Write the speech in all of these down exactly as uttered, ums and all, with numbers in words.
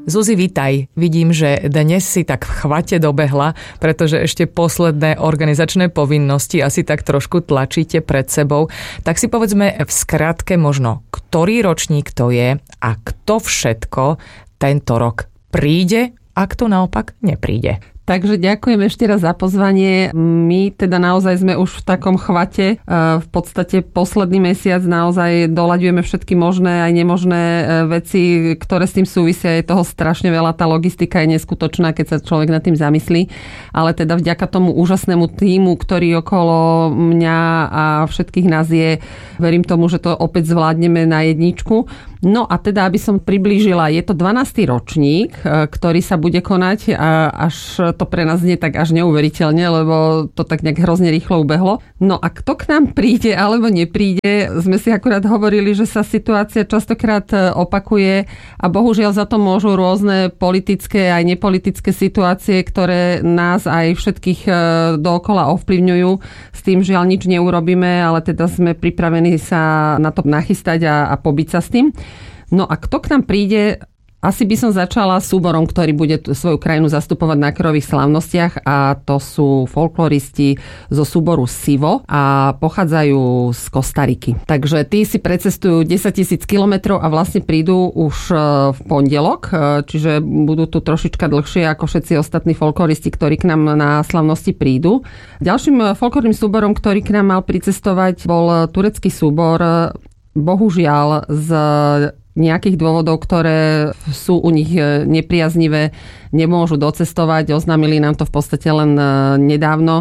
Zuzi, vitaj. Vidím, že dnes si tak v chvate dobehla, pretože ešte posledné organizačné povinnosti asi tak trošku tlačíte pred sebou. Tak si povedzme v skratke možno, ktorý ročník to je a kto všetko tento rok príde, a kto naopak nepríde. Takže ďakujem ešte raz za pozvanie. My teda naozaj sme už v takom chvate. V podstate posledný mesiac naozaj doľaďujeme všetky možné aj nemožné veci, ktoré s tým súvisia. Je toho strašne veľa. Tá logistika je neskutočná, keď sa človek nad tým zamyslí. Ale teda vďaka tomu úžasnému tímu, ktorý okolo mňa a všetkých nás je, verím tomu, že to opäť zvládneme na jedničku. No a teda, aby som priblížila, je to dvanásty ročník, ktorý sa bude konať a až to pre nás nie tak až neuveriteľne, lebo to tak nejak hrozne rýchlo ubehlo. No a kto k nám príde alebo nepríde, sme si akurát hovorili, že sa situácia častokrát opakuje a bohužiaľ za to môžu rôzne politické aj nepolitické situácie, ktoré nás aj všetkých dookola ovplyvňujú. S tým žiaľ nič neurobíme, ale teda sme pripravení sa na to nachystať a, a pobiť sa s tým. No a kto k nám príde? Asi by som začala súborom, ktorý bude svoju krajinu zastupovať na krových slávnostiach a to sú folkloristi zo súboru Sivo a pochádzajú z Kostariky. Takže tí si precestujú desaťtisíc kilometrov a vlastne prídu už v pondelok, čiže budú tu trošička dlhšie ako všetci ostatní folkloristi, ktorí k nám na slávnosti prídu. Ďalším folklorným súborom, ktorý k nám mal pricestovať, bol turecký súbor, bohužiaľ z nejakých dôvodov, ktoré sú u nich nepriaznivé, nemôžu docestovať. Oznámili nám to v podstate len nedávno.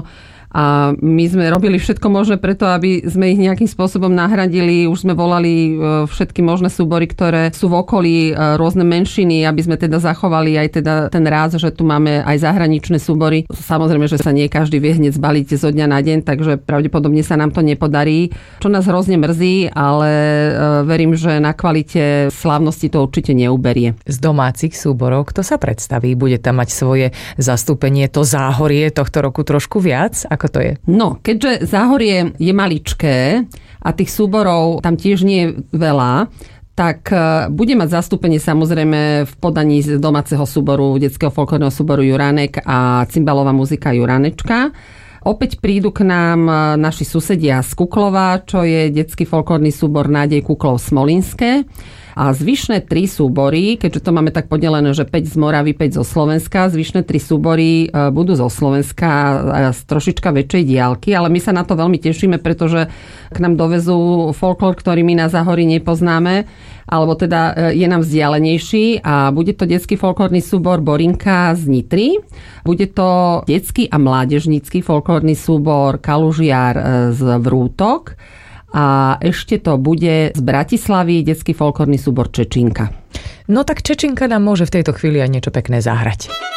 A my sme robili všetko možné preto, aby sme ich nejakým spôsobom nahradili. Už sme volali všetky možné súbory, ktoré sú v okolí, rôzne menšiny, aby sme teda zachovali aj teda ten ráz, že tu máme aj zahraničné súbory. Samozrejme, že sa nie každý vie hneď zbaliť zo dňa na deň, takže pravdepodobne sa nám to nepodarí. Čo nás hrozne mrzí, ale verím, že na kvalite slávnosti to určite neuberie. Z domácich súborov, kto sa predstaví? Bude tam mať svoje zastúpenie, to Záhorie tohto roku trošku viac? Ako to je? No, keďže Záhorie je maličké a tých súborov tam tiež nie je veľa, tak bude mať zastúpenie samozrejme v podaní z domáceho súboru, detského folklórneho súboru Juránek a cymbalová muzika Juránečka. Opäť prídu k nám naši susedia z Kuklova, čo je detský folklórny súbor Nádej Kuklov Smolinské. A zvyšné tri súbory, keďže to máme tak podelené, že päť z Moravy, päť zo Slovenska, zvyšné tri súbory budú zo Slovenska z trošička väčšej diaľky, ale my sa na to veľmi tešíme, pretože k nám dovezú folklór, ktorý my na Záhorí nepoznáme, alebo teda je nám vzdialenejší a bude to detský folklórny súbor Borinka z Nitry. Bude to detský a mládežnícky folklórny súbor Kalužiar z Vrútok. A ešte to bude z Bratislavy detský folklórny súbor Čečínka. No tak Čečínka nám môže v tejto chvíli aj niečo pekné zahrať.